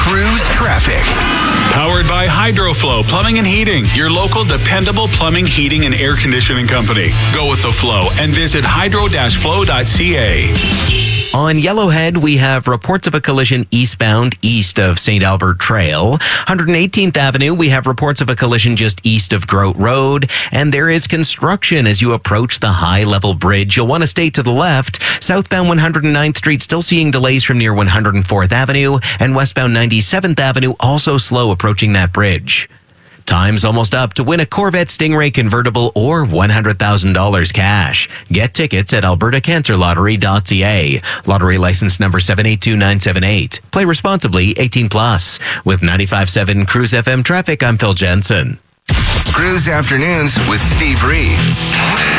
Cruise Traffic. Powered by HydroFlow Plumbing and Heating, your local dependable plumbing, heating, and air conditioning company. Go with the flow and visit hydro-flow.ca. On Yellowhead, we have reports of a collision eastbound east of St. Albert Trail. 118th Avenue, we have reports of a collision just east of Grote Road. And there is construction as you approach the high-level bridge. You'll want to stay to the left. Southbound 109th Street still seeing delays from near 104th Avenue. And westbound 97th Avenue also slow approaching that bridge. Time's almost up to win a Corvette Stingray convertible or $100,000 cash. Get tickets at albertacancerlottery.ca. Lottery license number 782978. Play responsibly, 18 plus. With 95.7 Cruise FM traffic, I'm Phil Jensen. Cruise Afternoons with Steve Reeve.